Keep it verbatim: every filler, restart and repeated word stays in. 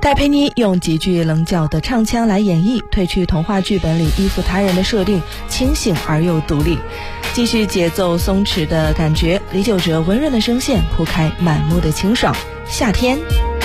戴佩妮用极具棱角的唱腔来演绎，褪去童话剧本里依附他人的设定，清醒而又独立。继续节奏松弛的感觉，李玖哲温润的声线铺开满目的清爽。夏天。